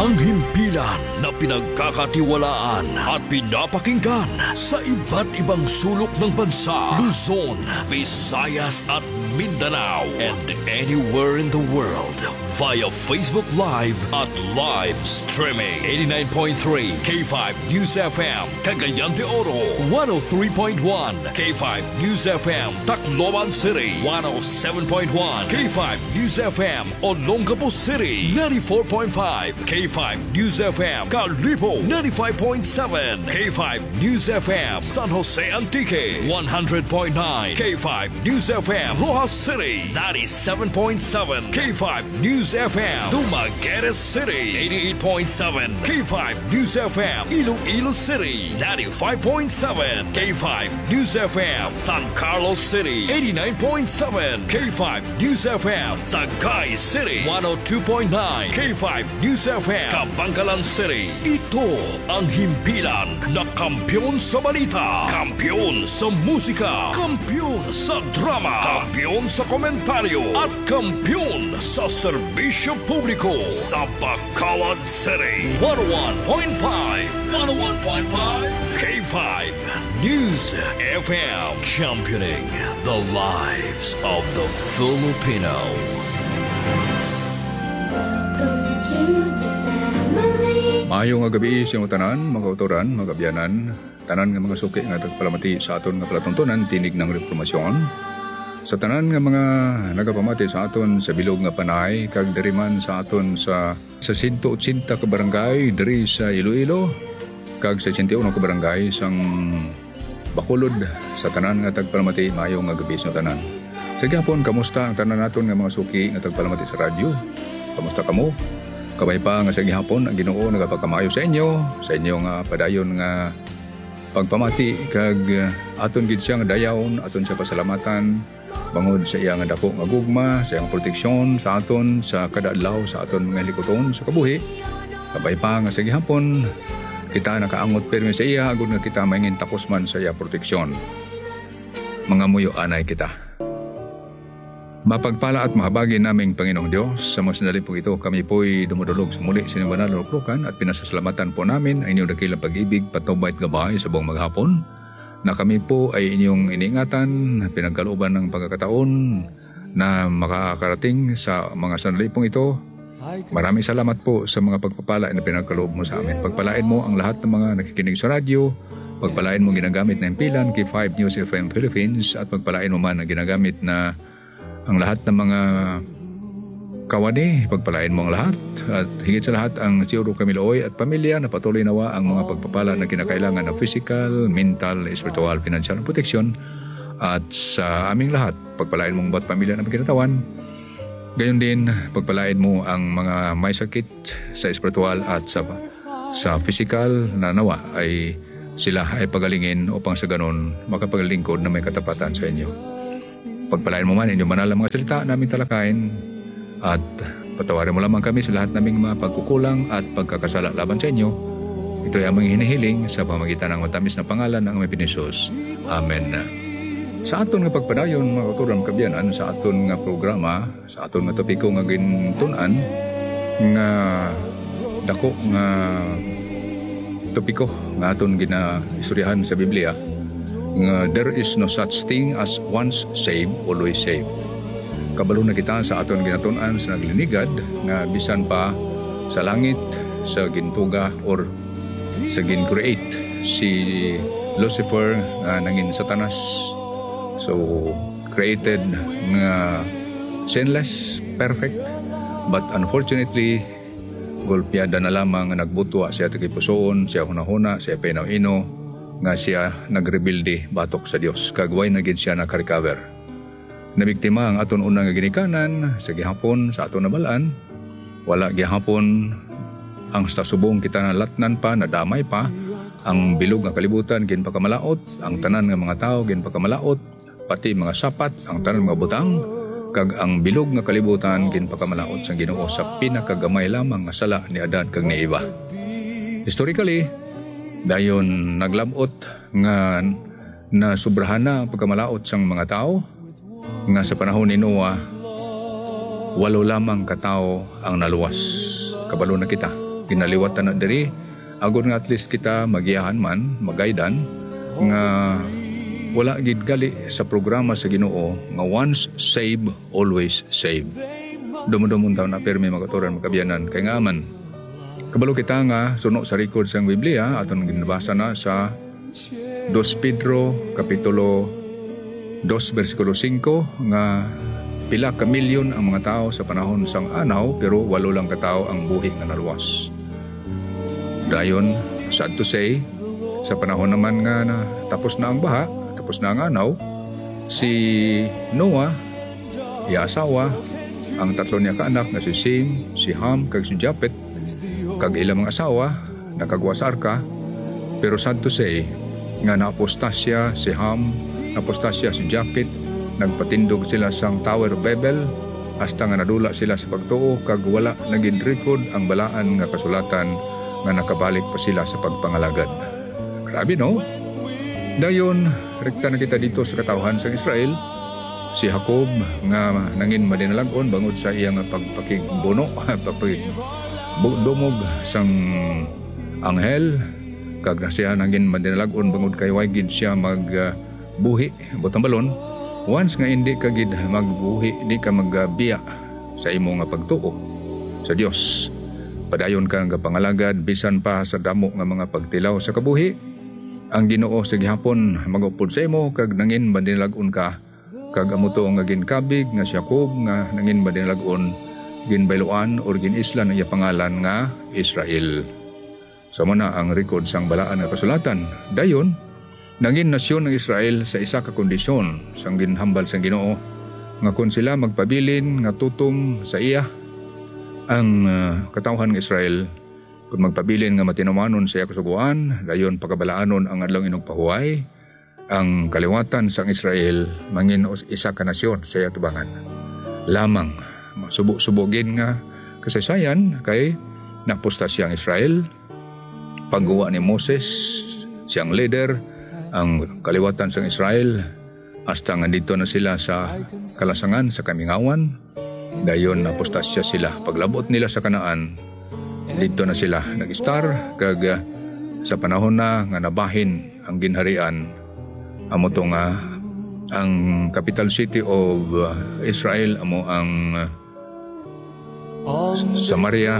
Ang himpilan na pinagkakatiwalaan at pinapakinggan sa iba't ibang sulok ng bansa, Luzon, Visayas at Mindanao, and anywhere in the world via Facebook Live at live streaming. 89.3 K5 News FM, Cagayan de Oro. 103.1 K5 News FM, Tacloban City. 107.1 K5 News FM, Olongapo City. 94.5 K5 News FM, Calibo. 95.7 K5 News FM, San Jose Antique. 100.9 K5 News FM, Rojas City. 97.7 K5 News FM, Dumaguete City. 88.7 K5 News FM, Iloilo City. 95.7 K5 News FM, San Carlos City. 89.7 K5 News FM, Sagay City. 102.9 K5 News FM, Kabangkalan City. Ito ang himpilan na kampiyon sa balita, kampiyon sa musika, kampiyon sa drama, kampiyon sa komentaryo, at kampiyon sa serbisyo publiko sa Bacolod City. 101.5 K5 News FM, championing the lives of the Filipino. Maayong nga gabi sa mga tanan, mga kautoran, mga kabyanan, tanan nga mga suki nga tagpalamati sa aton nga palatuntunan, tinig ng reformasyon. Sa tanan nga mga nagapamati sa aton sa bilog nga panay, kag diriman sa aton sa 180 ka barangay diri sa Iloilo, kag sa 81 ka barangay sang Bacolod. Sa tanan nga tagpalamati, maayong nga gabi sa tanan. Sa gihapon, kamusta ang tanan naton nga mga suki nga tagpalamati sa radyo? Kamusta kamo? Kabay pa nga sa gihapon ang Ginoo nagapagkamayo sa inyo nga padayon nga pagpamati kag aton gid siya nga dayaon, aton sa pasalamatan bangod sa iya nga dako nga gugma, sa iyang proteksyon sa aton sa kada adlaw sa aton mga likoton sa kabuhi. Kabay pa nga sa gihapon kita nakaangot permi sa iya agud nga kita maingin takos man sa iya proteksyon. Mga muyo anay kita. Mapagpala at mahabagi naming Panginoong Diyos, sa mga sandali po ito, kami po'y dumudulog sa muli sa inyong banal na luklukan at pinasasalamatan po namin ang inyong dakilang pag-ibig, patnubay at gabay sa buong maghapon, na kami po ay inyong iniingatan, pinagkalooban ng pagkakataon na makakarating sa mga sandali pong ito. Maraming salamat po sa mga pagpapala na pinagkaloob mo sa amin. Pagpalain mo ang lahat ng mga nakikinig sa radyo, pagpalain mo ginagamit na impilan, K5 News FM Philippines, at pagpalain mo man ang ginagamit na ang lahat ng mga kawani, pagpalain mo ang lahat. At higit sa lahat ang Siyuro Camilooy at pamilya na patuloy nawa ang mga pagpapala na kinakailangan ng physical, mental, spiritual, financial at protection. At sa aming lahat, pagpalain mong bawat pamilya na magkinatawan. Gayon din, pagpalain mo ang mga may sakit sa spiritual at sa physical na nawa ay sila ay pagalingin upang sa ganon makapaglingkod na may katapatan sa inyo. Pagpalain mo man inyong banal ang mga salita namin talakayin at patawarin mo lamang kami sa lahat naming mga pagkukulang at pagkakasala laban sa inyo. Ito ay aming hinihiling sa pamagitan ng matamis na pangalan ng aming Pinisus. Amen. Sa aton nga pagpadayon, mga kauturan kabyanan, sa aton nga programa, sa aton nga topiko nga gintunan, nga dako nga topiko nga aton ginaistoryahan sa Biblia, nga there is no such thing as once saved, always saved. Kabalo na kita sa aton ginatunan sa naglinigad nga bisan pa sa langit, sa gintuga or sa gin-create si Lucifer na nangin Satanas. So created nga sinless, perfect, but unfortunately golpeada na lamang nga nagbutwa siya tagipusoon, siya hunahuna, siya painaw-ino, nga siya nagrebilde batok sa Dios, kagway na gid siya naka-recover. Nabiktima ang aton unang nga ginikanan sa gihapon sa aton nabalaan. Wala gihapon ang subong kita nalatnan pa, nadamay pa ang bilog nga kalibutan gin pagkamalaot, ang tanan nga mga tao gin pagkamalaot, pati mga sapat, ang tanan mga butang, kag ang bilog nga kalibutan gin pagkamalaot sa Ginoo sa pinakagamay lamang nga sala ni Adan kag ni Eva. Historically, dayon naglabot nga na sobrahan na ang pagkamalaot sang mga tao, nga sa panahon ni Noah 8 lamang katao ang naluwas. Kabalo na kita. ginaliwatan na diri agod nga at least kita magiyahan man, magaydan nga wala gid gali sa programa sa Ginoo nga once save always save. Dumudumon taon na pirmi magaturan magkabiyanan kay nga man kabalo kita nga suno sa record sa Biblia aton ginabasa na sa 2 Pedro kapitulo 2 versikulo 5 nga pila ka milyon ang mga tao sa panahon sang anaw pero 8 lang ka tao ang buhi nga naluwas. Dayon sad to say sa panahon naman nga na tapos na ang baha, tapos na ang anaw, si Noah, iya asawa, ang tatlo niya kaanak na si Sem, si Ham, kag si Japet, kag ilang mga asawa, nakagwa sa arka, pero sad to say, nga naapostasya si Ham, naapostasya si Japet, nagpatindog sila sang Tower of Babel, hasta nga nadula sila sa pagtuo, kag wala naging record ang balaan nga kasulatan nga nakabalik pa sila sa pagpangalagad. Grabe no? Dayon, rekta na kita dito sa katawhan sa Israel. Si Jacob nga nangin madinalagon bangod sa iyang pagpakigbuno, pagpakigdumog sang anghel. Kag siya nangin madinalagon bangod kay wagid siya magbuhi, butang balon. Once nga hindi ka gid magbuhi, di ka magbiya sa imo nga pagtuo sa Dios. Padayon ka nga pangalagad bisan pa sa damo nga mga pagtilaw sa kabuhi. Ang Ginoo sa gihapon magupod sa imo kag nangin madinalagon ka kag amuto nga ginkabig nga si Jacob nga nangin madinalagon ginbayloan or ginislan ang iya pangalan nga Israel. Sama na ang record sang balaan nga kasulatan. Dayon nangin nasyon ng Israel sa isa ka kondisyon sang ginhambal sang Ginoo nga kun sila magpabilin nga tutom sa iya ang katawhan ng Israel kung magpabilin nga matinawanon sa iya kasubuan, dayon pagkabalaanon ang adlong inugpahuway, ang kaliwatan sang Israel mangin isa ka nasyon sa iya tubangan. Lamang masubok-subogin nga kasaysayan kay napostasya ang Israel, pagguwa ni Moses siyang leader, ang kaliwatan sang Israel hasta nga dito na sila sa kalasangan sa kamingawan, dayon napostasya sila. Paglabot nila sa Kanaan, dito na sila nag-star kag sa panahon na nga nabahin ang ginharian amo to nga ang capital city of Israel amo ang Samaria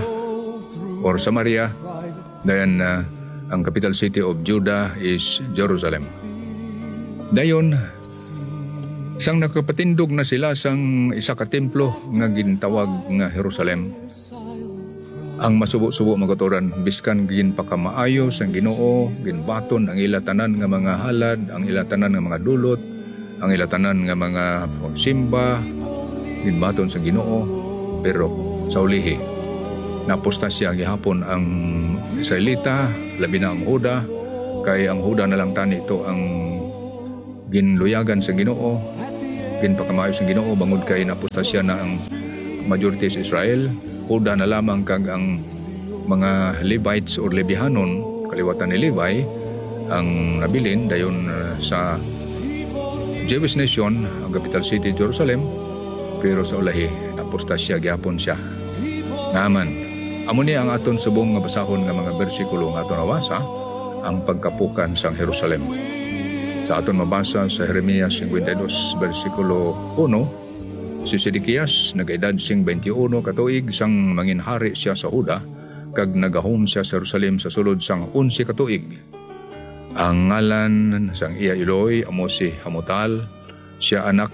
dayon ang capital city of Judah is Jerusalem. Dayon sang nakapatindog na sila sang isa ka templo nga gintawag nga Jerusalem. Ang masubo-subo magaturan biskan ginpakamaayo sang Ginoo, ginbaton ang ilatanan nga mga halad, ang ilatanan nga mga dulot, ang ilatanan nga mga pagsimba, ginbaton sang Ginoo, pero sa ulihi napostasya gihapon ang Israelita, labi na ang Huda, kay ang Huda na lang tani ito ang ginluyagan sa Ginoo, ginpakamaayo sang Ginoo bangod kay napostasya na ang majority sa Israel. Huda na lamang kag ang mga Levites or Lebihanon, kaliwatan ni Levi, ang nabilin dayon sa Jewish nation, ang capital city Jerusalem, pero sa ulahi napostasya gyapon siya. Ngaman, amo ni ang aton subong nga basahon nga mga bersikulo nga aton nawasa ang pagkapukan sang Jerusalem. Sa aton mabasa sa Jeremias 52 bersikulo 1, si Sedekias nag-edad sing 21 katuig sang manginhari siya sa Huda kag nagahom siya sa Jerusalem sa sulod sang 11 katuig. Ang ngalan sang iya iloy amo si Hamutal, siya anak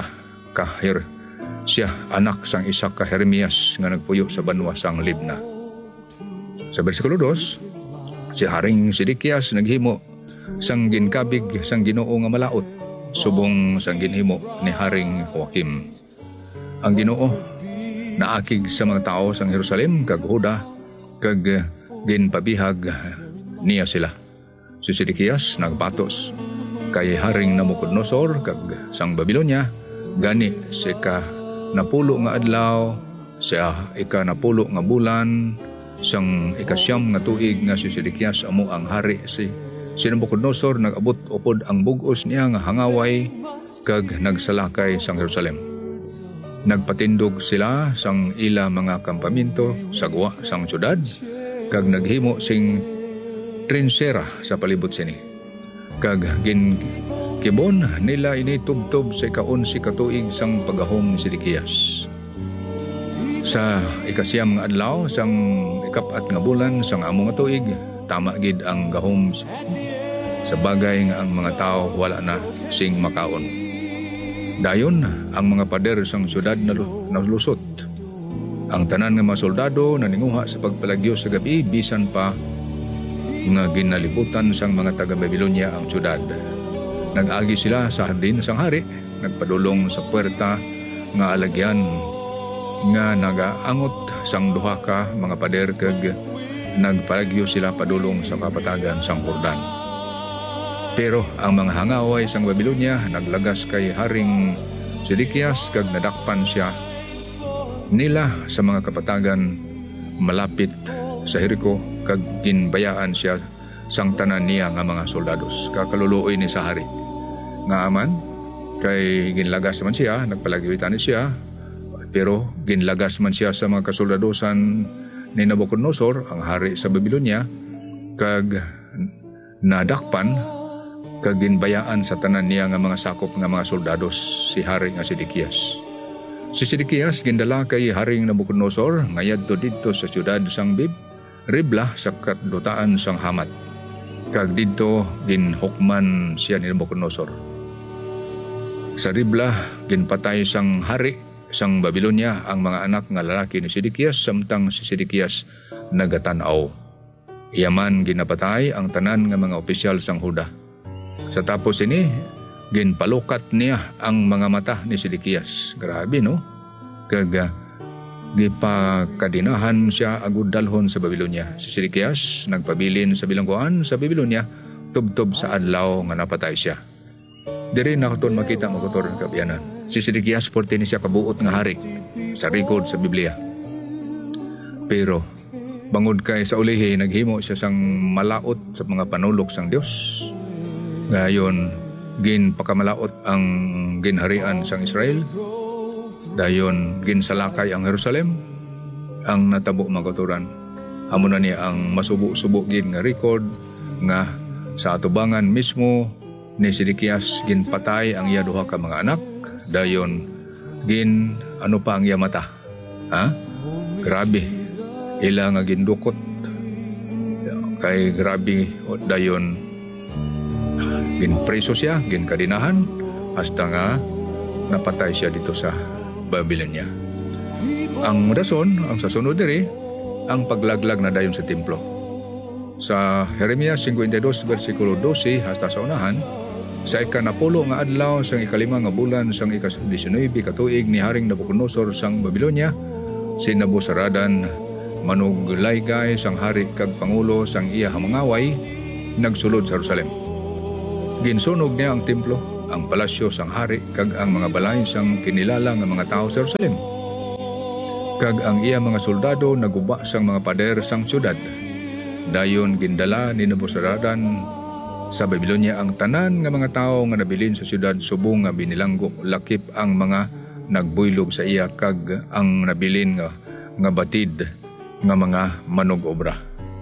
sang isa ka Jeremias nga nagpuyo sa banwa sang Libna. Sa bersikulo 2, si Haring Sedekias naghimo sang ginkabig sang Ginoo nga malaot subong sang ginhimo ni Haring Joakim. Ang Ginoo naakig sa mga tao sang Jerusalem kag Huda kag ginpabihag niya sila. Si Sedekias nagbatos kay Haring Nabucodonosor kag sang Babilonia gani sa ika-napulo nga adlaw sa ika-napulo nga bulan sang ika-9 nga tuig nga si Sedekias amo ang hari si Nabucodonosor nag-abot upod ang bug-os niya nga hangaway kag nagsalakay sang Jerusalem. Nagpatindog sila sang ila mga kampamento sa guwa sang syudad kag naghimo sing trinsera sa palibot sini. Kag kibon nila ini tubtob sa ika-11 katuig sang pagahom ni Sedekias. Sa ikasiyam nga adlaw sang ikapat nga bulan sang amo nga tuig, tama gid ang gahom sa bagay nga ang mga tao wala na sing makaon. Dayon ang mga pader sang syudad nalusot. Ang tanan nga mga soldado naninguha sa pagpalagyo sa gabi bisan pa nga ginalibutan sang mga taga-Babilonya ang syudad. Nag-agi sila sa hardin sang hari, nagpadulong sa puwerta nga alagyan nga nagaangot sang duha ka mga pader kag nagpalagyo sila padulong sa kapatagan sang Jordan. Pero ang mga hangaway sang Babilonya naglagas kay Haring Sedekias kag nadakpan siya nila sa mga kapatagan malapit sa Jericho kag ginbayaan siya sang tanan niya nga mga soldados. Kakaluluoy ni sa hari nga aman kay ginlagas man siya, nagpalagiwitan siya, pero ginlagas man siya sa mga kasoldadosan ni Nabucodonosor, ang hari sa Babilonya, kag nadakpan kag ginbayaan sa tanan niya nga mga sakop nga mga soldados si hari nga Sedekias. Si Sedekias gindala kay Haring Nabucodonosor ngayadto didto sa syudad sang Ribla sa kadutaan sang Hamat. Kag didto ginhukman siya ni Nabucodonosor. Sa Ribla ginpatay sang hari sang Babilonya ang mga anak nga lalaki ni Sedekias samtang si Sedekias nagatanaw. Iyaman ginapatay ang tanan nga mga opisyal sang Huda. Sa tapos ini ginpalukat niya ang mga mata ni Sedekias. Grabe no? Kag gipakadinahan siya agud dalhon sa Babilonya. Si Sedekias nagpabilin sa bilangguan sa Babilonya tubtob sa adlaw nga napatay siya. Diri na katon makita mo kotor kabiyanan. Si Sedekias 14 ni siya kabuot nga hari sa record sa Biblia. Pero bangod kay sa ulihi naghimo siya sang malaot sa mga panulok sang Dios. Gayon ginpakamalaot ang ginharian sang Israel. Dayon ginsalakay ang Jerusalem. Ang natabo magaturan amo na niya ang masubo-subo gin nga record nga sa atubangan mismo ni Sedekias ginpatay ang iya duha ka mga anak. Dayon ano pa ang iya mata. Grabe ila nga gindukot kay grabe. Dayon ginpreso siya, ginkadinahan hasta nga napatay siya dito sa Babilonya. Ang rason, ang sasunod diri, ang paglaglag na dayon sa templo. Sa Jeremias 52 versikulo 12 hasta sa unahan, sa ikanapulo nga adlaw sang ikalima nga bulan sang ika-19 katuig ni Haring Nabucodonosor sang Babilonya, si Nabuzaradan manuglaygay sang hari kag pangulo sang iya hamangaway nagsulod sa Jerusalem. Ginsunog niya ang templo, ang palasyo sang hari kag ang mga balay sang kinilala nga mga tao sa Jerusalem. Kag ang iya mga soldado naguba sang mga pader sang syudad. Dayon gindala ni Nabuzaradan sa Babilonya ang tanan nga mga tao nga nabilin sa syudad subong nga binilanggo lakip ang mga nagbuylog sa iya kag ang nabilin nga batid nga mga manug-obra.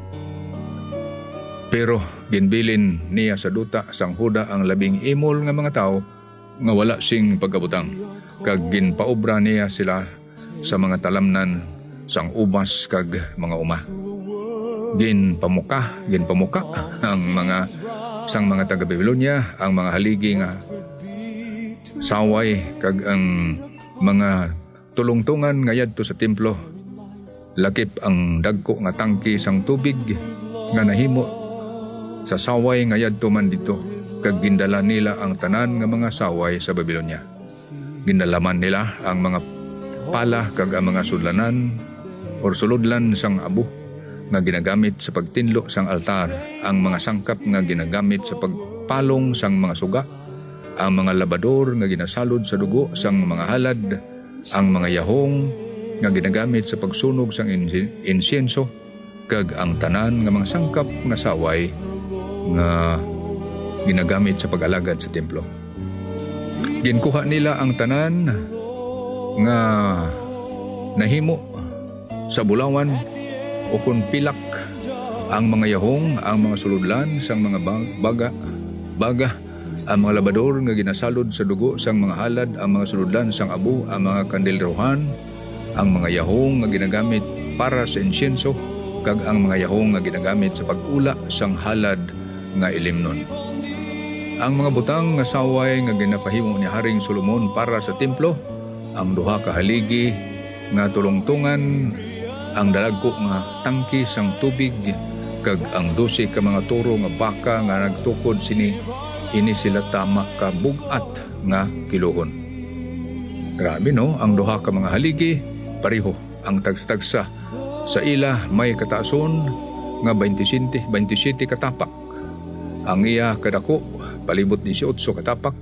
Pero ginbilin niya sa duta sang Huda ang labing imol nga mga tao nga wala sing pagkabutang. Kag ginpaobra niya sila sa mga talamnan sang ubas kag mga uma. Ginpamuka ang mga sang mga taga-Babilonya ang mga haligi nga saway kag ang mga tulungtungan nga yadto sa templo. Lakip ang dagko nga tangki sang tubig nga nahimo sa saway nga yadto man dito kag gindala nila ang tanan nga mga saway sa Babilonya. Ginalaman nila ang mga pala kag ang mga sudlanan or suludlan sang abo nga ginagamit sa pagtinlo sang altar, ang mga sangkap nga ginagamit sa pagpalong sang mga suga, ang mga labador nga ginasalod sa dugo sang mga halad, ang mga yahong nga ginagamit sa pagsunog sang insienso kag ang tanan nga mga sangkap nga saway nga ginagamit sa pag-alagad sa templo. Ginkuha nila ang tanan nga nahimo sa bulawan o kun pilak Ang mga yahong, ang mga suludlan sang mga baga, ang mga labador nga ginasalod sa dugo sang mga halad, ang mga suludlan sang abo, ang mga kandilrohan, ang mga yahong nga ginagamit para sa insyenso, kag ang mga yahong nga ginagamit sa pag-ula sang halad nga ilimnon. Ang mga butang nga saway nga ginapahimo ni Haring Solomon para sa templo, ang duha ka haligi nga tulungtungan, ang dalagko nga tangki sang tubig, kag ang 12 ka mga toro nga baka nga nagtukod sini, ini sila tama ka bugat nga kilohon. Grabe no, ang duha ka mga haligi pareho ang tagsa sa ila may kataason nga 27 katapak. Ang iya kadako palibot 18 katapak.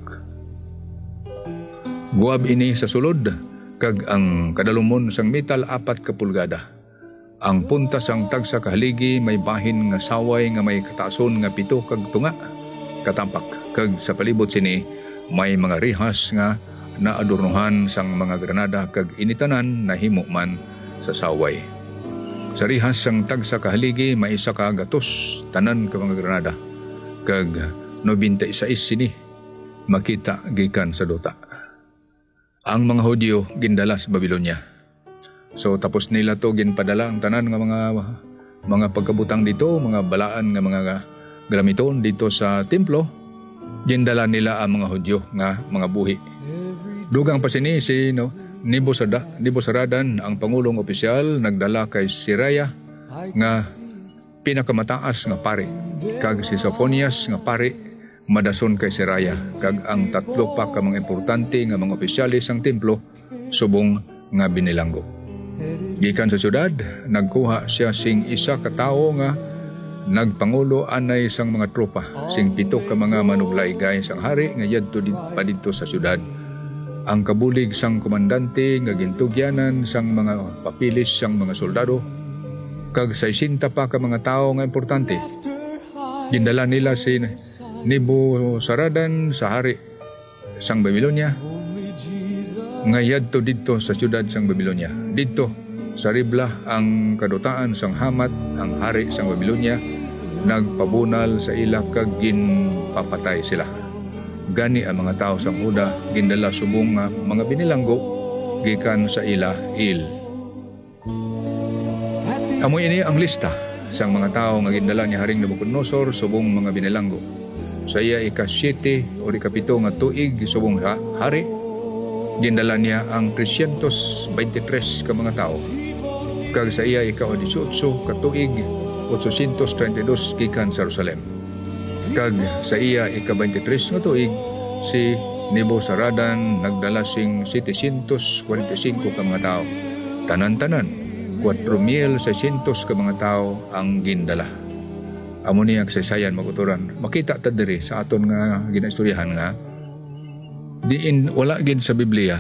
Guwab ini sa sulod, kag ang kadalumon sang metal 4 ka pulgada. Ang punta sang tagsa ka haligi may bahin nga saway nga may kataason nga 7 kag tunga katapak, kag sa palibot sini may mga rihas nga naadornohan sang mga granada kag initanan na himo man sa saway. Sa rihas sang tagsa ka haligi may isa ka gatos tanan ka mga granada, kag 96 sini makita gikan sa duta. Ang mga Hudyo gindala sa Babylonia. So tapos nila to ginpadala ang tanan nga mga pagkabutang dito, mga balaan nga mga gramiton dito sa templo. Gindala nila ang mga Hudyo nga mga buhi. Dugang pa sini si Nebuzaradan, ang pangulong opisyal, nagdala kay Seraya nga pinakamataas nga pari, kag si Sophonias nga pari madason kay Seraya, kag ang 3 pa ka mga importante nga mga opisyalis sang templo subong nga binilanggo. Gikan sa syudad, nagkuha siya sing isa ka tawo nga nagpangulo anay sang mga tropa, sing 7 ka mga manuglaygay sang hari nga yadto dito sa syudad. Ang kabulig sang komandante nga gintugyanan sang mga papilis sang mga soldado, kag 60 pa ka mga tawo nga importante. Gindala nila si Nebuzaradan sa hari sang Babylonia nga yadto dito sa syudad sang Babylonia. Dito sa Ribla ang kadutaan sang Hamat, ang hari sang Babylonia, nagpabunal sa ila kag ginpapatay sila. Gani ang mga tao sang Huda gindala subong nga mga binilanggo gikan sa ila il. Amo ini ang lista sang mga tao nga gindala ni Haring Nabucodonosor subong mga binilanggo. Sa iya ika-7 o ika-7 nga tuig subong hari, gindala niya ang 323 ka mga tao. Kag sa iya ika-18 ka tuig 832 gikan sa Jerusalem. Kag sa iya ika-23 nga tuig si Nebuzaradan nagdala sing 745 ka mga tao. Tanan-tanan 4,600 ka mga tao ang gindala. Amo niya ang kasaysayan maguturan. Makita ta diri sa aton nga ginaistoryahan nga diin wala gid sa Biblia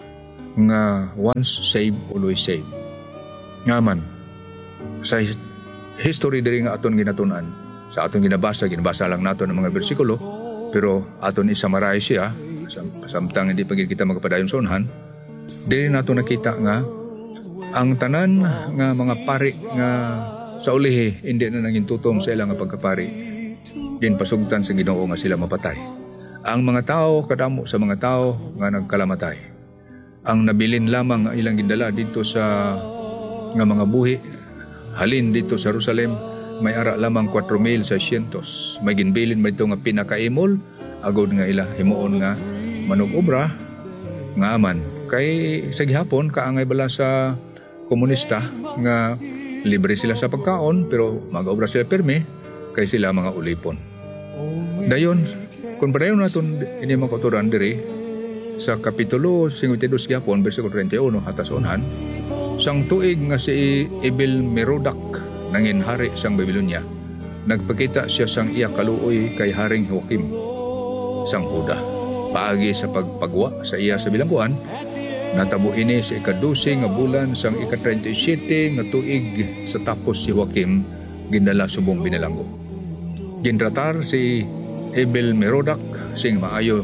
nga once saved always saved. Nga man sa history diri nga aton ginatunan, sa aton ginabasa lang naton ang mga bersikulo, pero aton i-summarize siya samtang hindi pa kita magpadayon sa unhan. Diri nato nakita nga ang tanan nga mga pari nga sa ulihi hindi na naging tutom sa ilang pagkapari, ginpasugtan sa Ginoo nga sila mapatay. Ang mga tao kadamo sa mga tao nga nagkalamatay. Ang nabilin lamang ang ilang gindala dito sa nga mga buhi halin dito sa Jerusalem may ara lamang 4,600. May ginbilin man ito nga pinakaimol agod nga ila himuon nga manug-obra nga aman kay sa gihapon kaangay bala sa komunista nga libre sila sa pagkaon pero mag-obra sila perme kay sila mga ulipon. Dayon, kung padayon natin ini mga kauturan diri sa Kapitulo 52 gihapon, versikulo 31 hatas unhan, sang tuig nga si Ebil-Merodach nangin hari sang Babylonia, nagpakita siya sang iya kaluoy kay Haring Joachim sang Huda. Paagi sa pagpagwa sa iya sa bilangguan, natabo ini sa ika-12 nga bulan sang ika-37 nga tuig sa tapos si Joachim gindala subong binilanggo. Ginratar si Ebil-Merodach sing maayo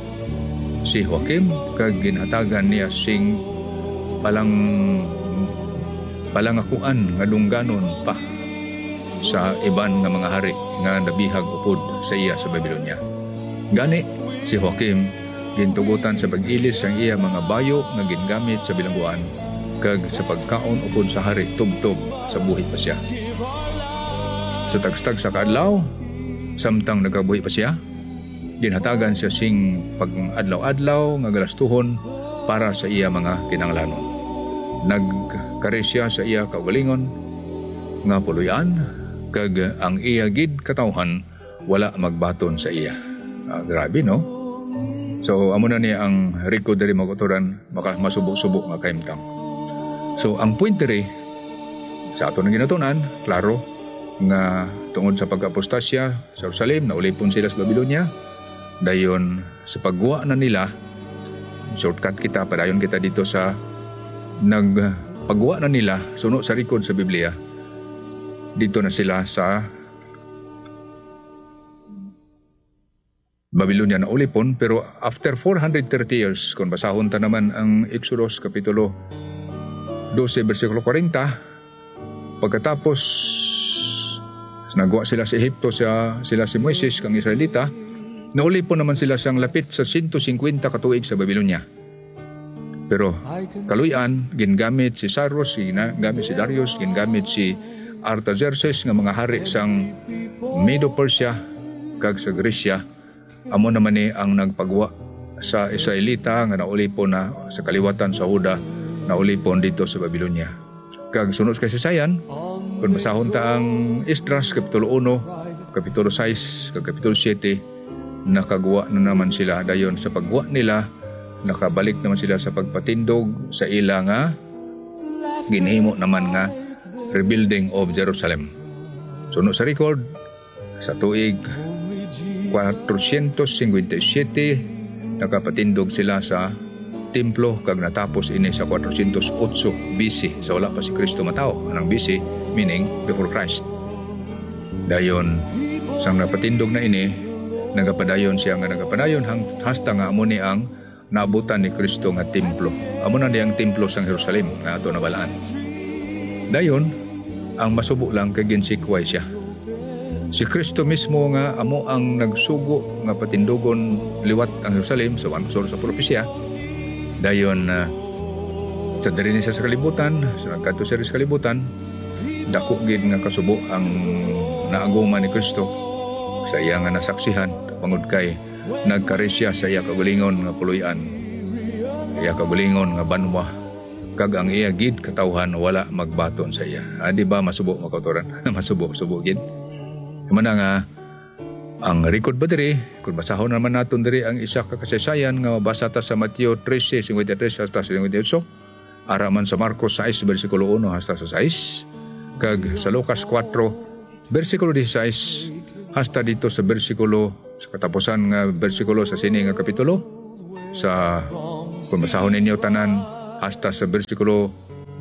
si Joachim kag ginhatagan niya sing palangakuan nga dungganon pa. sa iban nga mga hari nga nabihag upod sa iya sa Babylonia. Gani si Joachim gintugutan sa pag-ilis ang iya mga bayo nga gingamit sa bilangguan kag sa pagkaon upod sa hari tubtob sa buhi pa siya. Sa tagstag sa kaadlaw samtang nagabuhi pa siya, ginhatagan siya sing pag-adlaw-adlaw nga galastuhon para sa iya mga kinanglanon. Nagkari siya sa iya kaugalingon nga puluyan kag ang iya gid katawhan wala magbaton sa iya. Grabe no? So amo na niya ang Rico diri maguturan maka masubok-subok nga kaimtang. So ang point diri sa ato nang ginatunan, klaro nga tungod sa pag-apostasya sa Jerusalem naulipon sila sa Babylonia. Dayon sa pagwa na nila, shortcut kita, padayon kita dito sa nagpagwa na nila, suno sa record sa Biblia, dito na sila sa Babylonia na ulipon. Pero after 430 years, kung basahon ta naman ang Exodus Kapitulo 12, versikulo 40, pagkatapos nagwa sila sa Ehipto, sila si Moises kang Israelita, naulipon naman sila sang lapit sa 150 katuig sa Babylonia. Pero kaluyan, gingamit si Cyrus, gingamit si Darius, gingamit si Artaxerxes nga mga hari sang Medo-Persia kag sa Gresya. Amo naman ni ang nagpagwa sa Israelita nga naulipon na sa kaliwatan sa Huda, naulipon dito sa Babylonia. Kag sunod kay Sayan, kung basahon ta ang Esdras Kapitulo 1, Kapitulo 6, kag Kapitulo 7, nakagawa na naman sila. Dayon sa paggawa nila, nakabalik naman sila sa pagpatindog sa ila nga ginhimo naman nga rebuilding of Jerusalem. Suno sa record, sa tuig 457 nakapatindog sila sa templo kag natapos ini sa 408 BC, sa wala pa si Kristo matao. Anang BC meaning before Christ. Dayon sang napatindog na ini, nagapadayon siya nga nagapadayon hasta nga amo ni ang naabutan ni Kristo nga templo. Amo na diyang templo sang Jerusalem nga ato nabalaan. Dayon ang masubo lang kay ginsikway siya. Si Kristo mismo nga amo ang nagsugo nga patindogon liwat ang Jerusalem sa sa propesya. Dayon sa diri ni sa kalibutan, sa nagkadto sa kalibutan, dako gid nga kasubo ang naaguman ni Kristo sa iya nga nasaksihan pangud kay nagkari siya sa iya kagulingon nga puluyan, iya kagulingon nga banwa, kag ang iya gid katawhan wala magbaton sa iya. Di ba masubo makautoran? Masubo gid. Mana nga ang record ba diri, kung basahon naman naton diri ang isa ka kasaysayan nga mabasa ta sa Mateo 13:53 hasta 58, araman sa Marcos 6 bersikulo 1 hasta sa 6, kag sa Lucas 4 bersikulo 16 hasta dito sa bersikulo sa katapusan nga bersikulo sa sini nga kapitulo, sa kung basahon ninyo tanan hasta sa bersikulo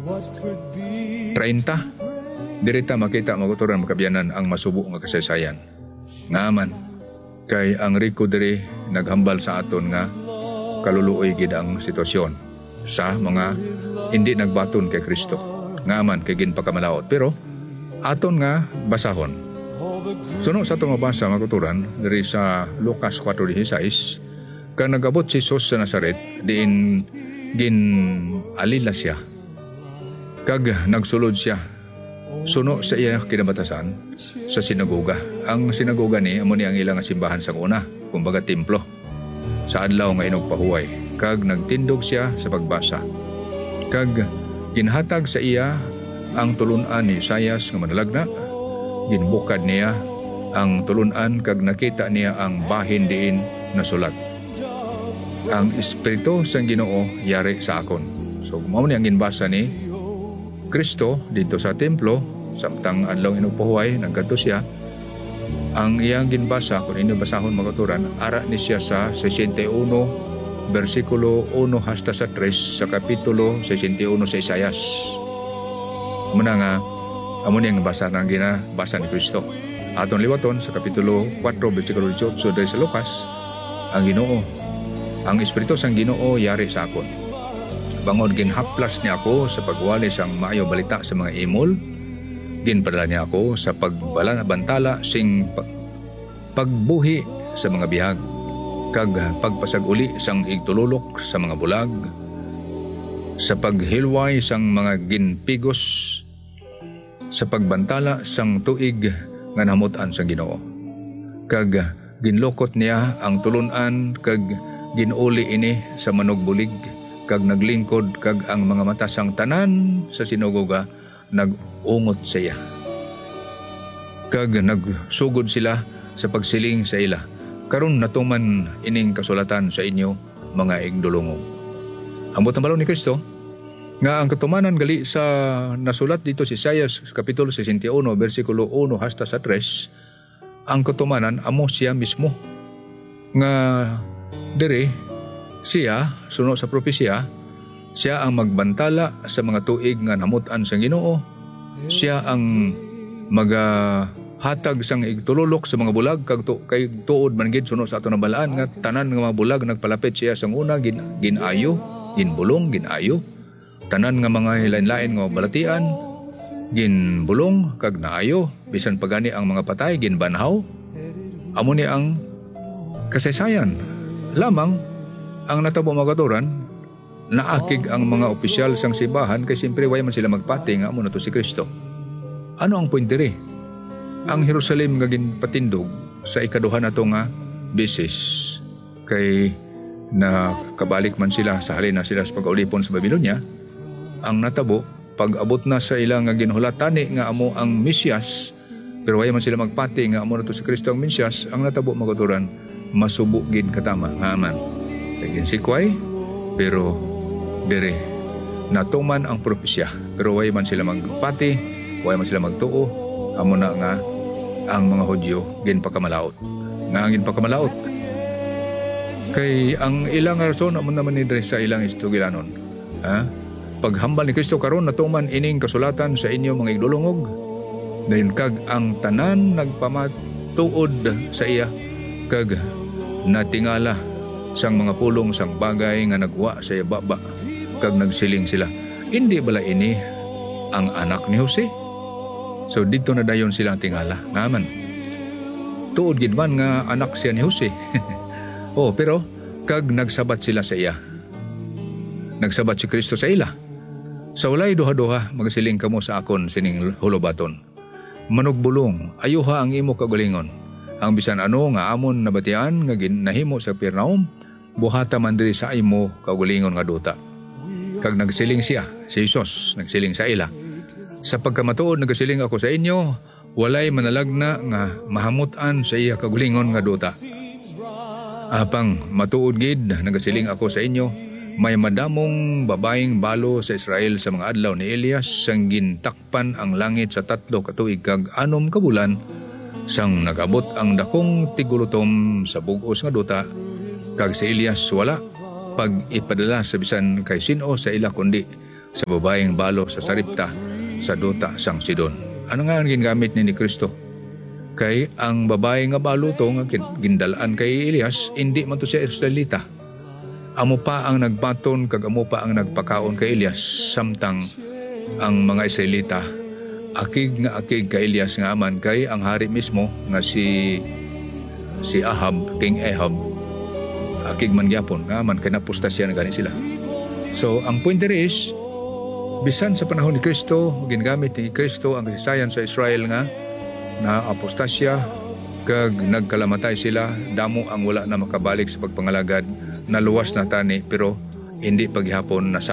30, dirita makita maguturan makabiyanan ang masubo nga kasaysayan. Ngaman kay ang Rico diri naghambal sa aton nga kaluluoy gid ang sitwasyon sa mga hindi nagbaton kay Kristo. Ngaman kay ginpakamalaot. Pero aton nga basahon. Suno sa itong mabasa maguturan diri sa Lucas 4:16, kang nagabot si Jesus sa Nazaret, diin alila siya. Kag nagsulod siya suno sa iya kinabatasan sa sinagoga. Ang sinagoga ni amo ni ang ilang simbahan sa una, kumbaga templo. Sa adlaw nga inugpahuway, kag nagtindog siya sa pagbasa. Kag ginhatag sa iya ang tulunan ni Isaias nga manalagna. Ginbukad niya ang tulunan kag nakita niya ang bahin diin nasulat, ang Espiritu sang Ginoo yari sa akon. So mao ni ang ginbasa ni Kristo dito sa templo samtang adlaw inugpahuway nagkadto siya. Ang iyang ginbasa kung inyo basahon magaturan, ara ni siya sa 61 bersikulo 1 hasta sa 3 sa kapitulo 61 sa Isaias. Muna nga amo niyang basa ng ginabasa ni Kristo. Atong liwaton sa kapitulo 4 bersikulo 18 dahil sa Lucas, ang Ginoo, ang Espiritu sang Ginoo yari sa akon. Bangod ginhaplas niya ako sa pagwali sang maayo balita sa mga imol, ginpadala niya ako sa pagbantala sing pagbuhi sa mga bihag, kag pagpasag-uli sang igtululok sa mga bulag, sa paghilway sang mga ginpigos, sa pagbantala sang tuig nga namutan sa Ginoo. Kag ginlokot niya ang tulunan kag ginuli ini sa manugbulig, kag naglingkod kag ang mga mata sang tanan sa sinagoga nagungot sa iya. Kag nagsugod sila sa pagsiling sa ila, karon natuman ining kasulatan sa inyo mga igdulungog. Ambot ang balon ni Kristo nga ang katumanan gali sa nasulat dito si Isaias kapitulo 61 bersikulo 1 hasta sa 3, ang katumanan amo siya mismo nga dire siya suno sa propesya, siya ang magbantala sa mga tuig nga namutan sa Ginoo, siya ang hatag sang igtululok sa mga bulag kay tuod man gid suno sa aton nabalaan nga tanan nga mga bulag nagpalapit siya sang una ginayo, ginbulong, ginayo. Tanan nga mga hilain-lain nga balatian ginbulong kag naayo, bisan pagani ang mga patay ginbanhaw. Amo ni ang kasaysayan. Lamang ang natabo magaturan naakig ang mga opisyal sang simbahan kay simpre way man sila magpati nga amo na to si Kristo. Ano ang point diri? Ang Jerusalem nga ginpatindog sa ikaduha na to nga beses kay nakabalik man sila sa halin na sila sa pag-ulipon sa Babylonia. Ang natabo pag-abot na sa ilang nga ginhulatani nga amo ang Mesyas, pero way man sila magpati nga amo na to si Kristo ang Mesyas, ang natabo magaturan masubo gid katama nga man. Tagin sikway pero dire natuman ang propesya, pero way man sila magpati, way man sila magtuo. Amo na nga ang mga Hudyo ginpakamalaot. Nga ang ginpakamalaot kay ang ilang rason amo naman ni sa ilang istugilanon. Paghambal ni Kristo karon natuman ining kasulatan sa inyo mga igdulungog. Dayon kag ang tanan nagpamatuod sa iya kag natingala sang mga pulong sang bagay nga nagwa sa iya baba kag nagsiling sila. Hindi bala ini ang anak ni Jose? So dito na dayon sila tingala. Ngaman. Tuod gid man nga anak siya ni Jose. Pero kag nagsabat sila sa iya. Nagsabat si Kristo sa ila. Sa walay duha-duha magsiling kamo sa akon sining hulubaton. Manugbulong, ayuha ang imo kagalingon. Ang bisan ano nga amon nabatian nga ginahimo sa Capernaum, buhata man diri sa imo kagalingon nga duta. Kag nagsiling siya, si Jesus, nagsiling sa ila. Sa pagkamatuod nagasiling ako sa inyo, walay manalagna nga mahamutan sa iya kagalingon nga duta. Apang matuod gid nagasiling ako sa inyo, may madamong babaeng balo sa Israel sa mga adlaw ni Elias sang gintakpan ang langit sa 3 ka tuig kag 6 ka bulan sang nagabot ang dakong tigulutom sa bug-os nga duta, kag si Elias wala pag ipadala sa bisan kay sino sa ila kundi sa babaeng balo sa Saripta sa duta sang Sidon. Ano nga ang gingamit ni Kristo? Kay ang babae nga balo to nga gindalaan kay Elias, hindi man to siya Israelita. Amo pa ang nagbaton kag amo pa ang nagpakaon kay Elias, samtang ang mga Israelita akig kay Elias nga aman kay ang hari mismo nga si Ahab, King Ahab, akig man gyapon nga aman kay napostasya na gani sila. So ang point there is, bisan sa panahon ni Kristo, gingamit ni Kristo ang kasaysayan sa Israel nga na apostasya kag nagkalamatay sila, damo ang wala na makabalik sa pagpangalagad, naluwas na tani pero hindi paghihapon